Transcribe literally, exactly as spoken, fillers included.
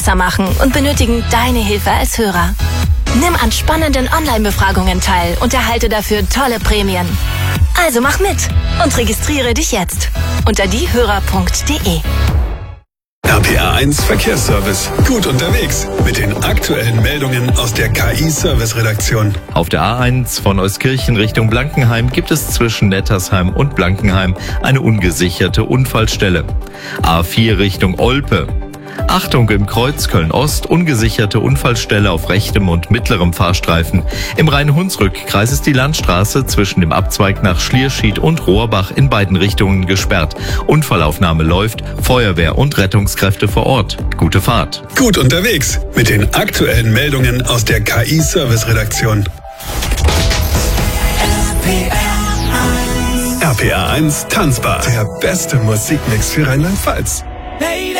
machen und benötigen deine Hilfe als Hörer. Nimm an spannenden Online-Befragungen teil und erhalte dafür tolle Prämien. Also mach mit und registriere dich jetzt unter diehörer punkt de. R P R eins Verkehrsservice. Gut unterwegs mit den aktuellen Meldungen aus der K I-Service-Redaktion. Auf der A eins von Euskirchen Richtung Blankenheim gibt es zwischen Nettersheim und Blankenheim eine ungesicherte Unfallstelle. A vier Richtung Olpe. Achtung, im Kreuz Köln-Ost, ungesicherte Unfallstelle auf rechtem und mittlerem Fahrstreifen. Im Rhein-Hunsrück-Kreis ist die Landstraße zwischen dem Abzweig nach Schlierschied und Rohrbach in beiden Richtungen gesperrt. Unfallaufnahme läuft, Feuerwehr und Rettungskräfte vor Ort. Gute Fahrt. Gut unterwegs mit den aktuellen Meldungen aus der K I-Service-Redaktion. R P R eins Tanzbar. Der beste Musikmix für Rheinland-Pfalz.